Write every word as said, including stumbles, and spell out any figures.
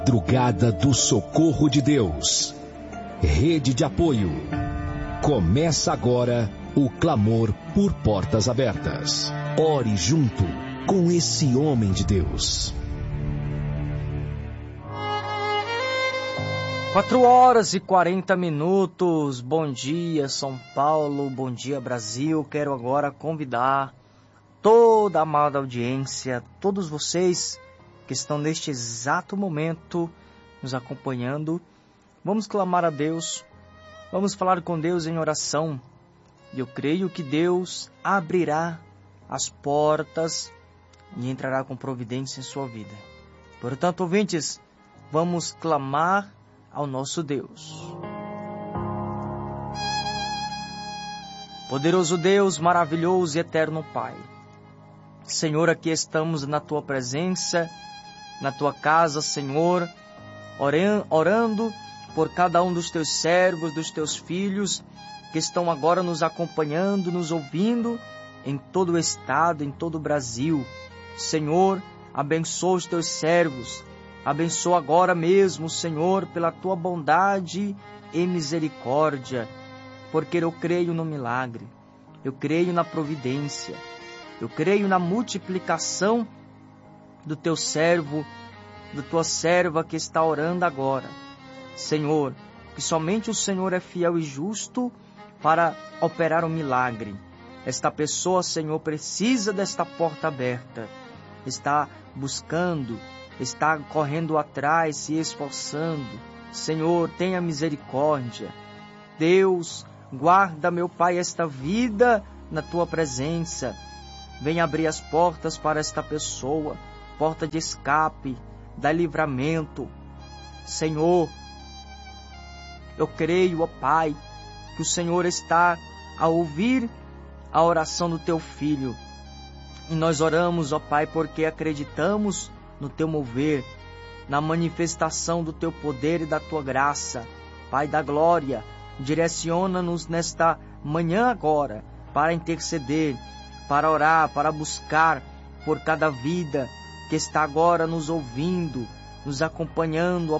Madrugada do Socorro de Deus. Rede de apoio. Começa agora o clamor por portas abertas. Ore junto com esse homem de Deus. Quatro horas e quarenta minutos. Bom dia, São Paulo. Bom dia, Brasil. Quero agora convidar toda a amada audiência, todos vocês que estão neste exato momento nos acompanhando. Vamos clamar a Deus, vamos falar com Deus em oração. Eu creio que Deus abrirá as portas e entrará com providência em sua vida. Portanto, ouvintes, vamos clamar ao nosso Deus. Poderoso Deus, maravilhoso e eterno Pai, Senhor, aqui estamos na Tua presença, na Tua casa, Senhor, orando por cada um dos Teus servos, dos Teus filhos, que estão agora nos acompanhando, nos ouvindo, em todo o estado, em todo o Brasil. Senhor, abençoa os Teus servos, abençoa agora mesmo, Senhor, pela Tua bondade e misericórdia, porque eu creio no milagre, eu creio na providência, eu creio na multiplicação do Teu servo, da Tua serva que está orando agora. Senhor, que somente o Senhor é fiel e justo para operar um milagre. Esta pessoa, Senhor, precisa desta porta aberta, está buscando, está correndo atrás, se esforçando. Senhor, tenha misericórdia. Deus, guarda, meu Pai, esta vida na Tua presença. Venha abrir as portas para esta pessoa, porta de escape, dá livramento. Senhor, eu creio, ó Pai, que o Senhor está a ouvir a oração do Teu Filho. E nós oramos, ó Pai, porque acreditamos no Teu mover, na manifestação do Teu poder e da Tua graça. Pai da glória, direciona-nos nesta manhã agora para interceder, para orar, para buscar por cada vida que está agora nos ouvindo, nos acompanhando, ó